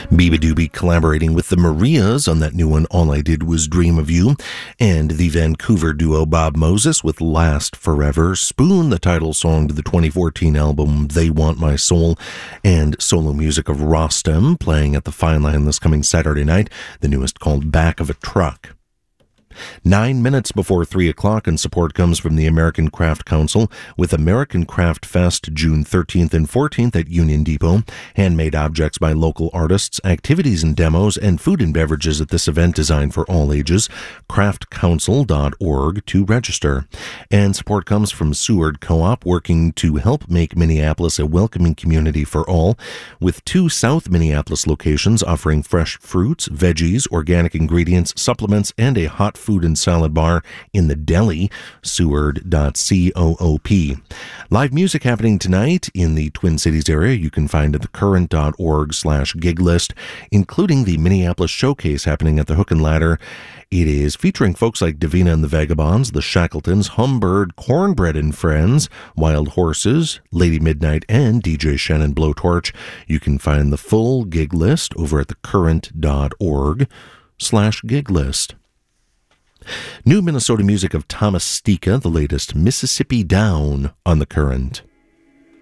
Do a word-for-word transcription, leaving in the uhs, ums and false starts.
Beabadoobie collaborating with the Marias on that new one, All I Did Was Dream of You, and the Vancouver duo Bob Moses with Last Forever, Spoon, the title song to the twenty fourteen album They Want My Soul, and solo music of Rostam playing at the Fine Line this coming Saturday night, the newest called Back of a Truck. Nine minutes before three o'clock, and support comes from the American Craft Council with American Craft Fest June thirteenth and fourteenth at Union Depot. Handmade objects by local artists, activities and demos, and food and beverages at this event designed for all ages. craft council dot org to register. And support comes from Seward Co-op, working to help make Minneapolis a welcoming community for all, with two South Minneapolis locations offering fresh fruits, veggies, organic ingredients, supplements, and a hot food and salad bar in the deli, seward dot coop. Live music happening tonight in the Twin Cities area you can find at the current dot org slash gig list, including the Minneapolis Showcase happening at the Hook and Ladder. It is featuring folks like Davina and the Vagabonds, the Shackletons, Humbird, Cornbread and Friends, Wild Horses, Lady Midnight, and D J Shannon Blowtorch. You can find the full gig list over at the current dot org slash gig list. New Minnesota music of Thomas Stika, the latest Mississippi Down on The Current.